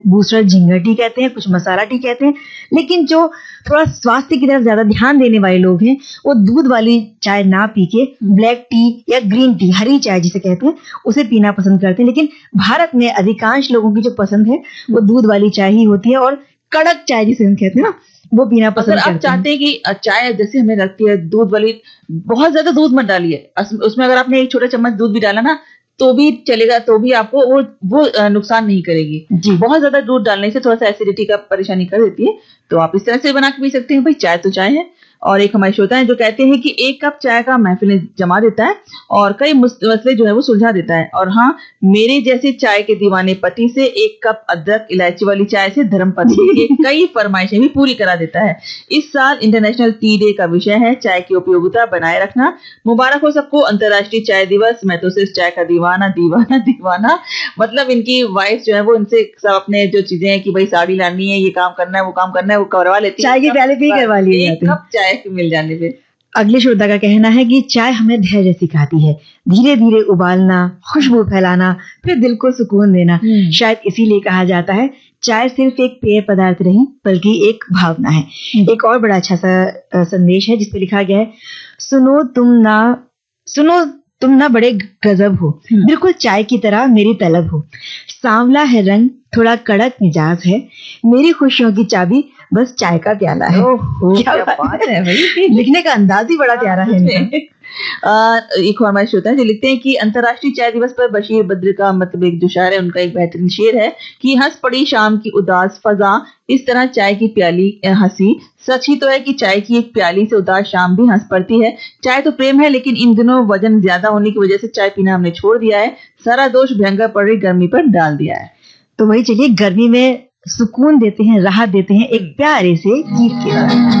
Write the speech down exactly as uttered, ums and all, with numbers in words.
Booster झिंगा T कहते हैं, कुछ मसाला टी कहते हैं। लेकिन जो थोड़ा स्वास्थ्य की तरफ ज्यादा ध्यान देने वाले लोग हैं वो दूध वाली चाय ना पी के ब्लैक टी या ग्रीन टी, हरी चाय जिसे कहते हैं, उसे पीना पसंद करते हैं। लेकिन भारत में अधिकांश लोगों की जो पसंद है वो दूध वाली चाय ही होती है और कड़क चाय जिसे हम कहते हैं ना, वो पीना पसंद करते हैं। आप चाहते हैं कि चाय जैसे हमें लगती है दूध वाली, बहुत ज्यादा दूध मत डालिए उसमें, अगर आपने एक छोटा चम्मच दूध भी डाला ना तो भी चलेगा, तो भी आपको वो वो नुकसान नहीं करेगी जी। बहुत ज्यादा दूध डालने से थोड़ा सा एसिडिटी का परेशानी कर देती है, तो आप इस तरह से बना के पी सकते हैं। भाई चाय तो चाय है। और एक हमारे श्रोता है जो कहते हैं कि एक कप चाय का महफिल जमा देता है और कई मसले जो है वो सुलझा देता है। और हाँ, मेरे जैसे चाय के दीवाने पति से एक कप अदरक इलायची वाली चाय से धर्मपत्नी की कई फरमाइशें भी पूरी करा देता है। इस साल इंटरनेशनल टी डे का विषय है चाय की उपयोगिता बनाए रखना। मुबारक हो सबको अंतर्राष्ट्रीय चाय दिवस। मैं तो सिर्फ चाय का दीवाना दीवाना दीवाना। मतलब इनकी वाइफ जो है वो इनसे सब अपने जो चीजें हैं कि भाई साड़ी लानी है, ये काम करना है, वो काम करना है, वो करवा लेती है। चाय के प्याले भी करवा लिए जाते हैं, कप चाय मिल जाने पे। अगले श्रोता का कहना है कि चाय हमें धैर्य सिखाती है, धीरे धीरे उबालना, खुशबू फैलाना, फिर दिल को सुकून देना। शायद इसीलिए कहा जाता है चाय सिर्फ एक पेय पदार्थ नहीं बल्कि एक भावना है। एक और बड़ा अच्छा सा संदेश है जिसपे लिखा गया है, सुनो तुम ना सुनो तुम ना बड़े गजब हो, बिल्कुल चाय की तरह मेरी तलब हो। सांवला है रंग, थोड़ा कड़क मिजाज है, मेरी खुशियों की चाबी बस चाय का प्याला है। क्या, क्या बात है भाई। लिखने का अंदाज ही बड़ा प्यारा है। आ, एक और हमारे श्रोता है जो लिखते हैं कि अंतर्राष्ट्रीय चाय दिवस पर बशीर बद्र का मतलब एक जो शायर है उनका एक बेहतरीन शेर है कि हंस पड़ी शाम की उदास फजा, इस तरह चाय की प्याली हंसी। सच ही तो है कि चाय की एक प्याली से उदास शाम भी हंस पड़ती है। चाय तो प्रेम है, लेकिन इन दिनों वजन ज्यादा होने की वजह से चाय पीना हमने छोड़ दिया है। सारा दोष भयंकर पड़ रही गर्मी पर डाल दिया है। तो वही चलिए गर्मी में सुकून देते हैं, राहत देते हैं एक प्यारे से गीत के बाद।